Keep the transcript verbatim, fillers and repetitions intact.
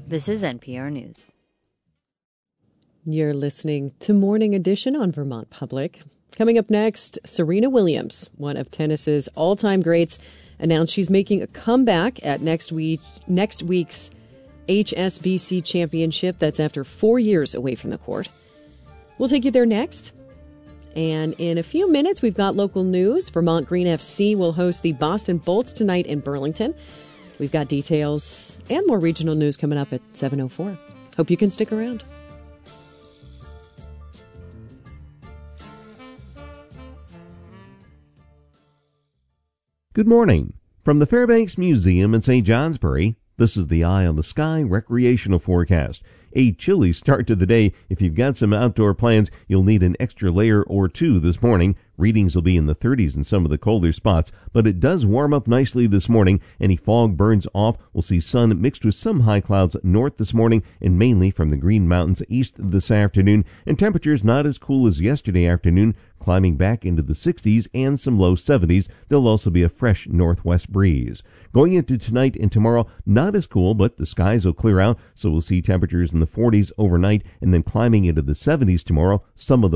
This is N P R News. You're listening to Morning Edition on Vermont Public. Coming up next, Serena Williams, one of tennis's all-time greats, announced she's making a comeback at next week next week's H S B C Championship. That's after four years away from the court. We'll take you there next. And in a few minutes, we've got local news. Vermont Green F C will host the Boston Bolts tonight in Burlington. We've got details and more regional news coming up at seven oh four. Hope you can stick around. Good morning. From the Fairbanks Museum in Saint Johnsbury, this is the Eye on the Sky recreational forecast. A chilly start to the day. If you've got some outdoor plans, you'll need an extra layer or two this morning. Readings will be in the thirties in some of the colder spots, but it does warm up nicely this morning. Any fog burns off. We'll see sun mixed with some high clouds north this morning and mainly from the Green Mountains east this afternoon, and temperatures not as cool as yesterday afternoon, climbing back into the sixties and some low seventies. There'll also be a fresh northwest breeze. Going into tonight and tomorrow, not as cool, but the skies will clear out, so we'll see temperatures in the forties overnight and then climbing into the seventies tomorrow. Some of the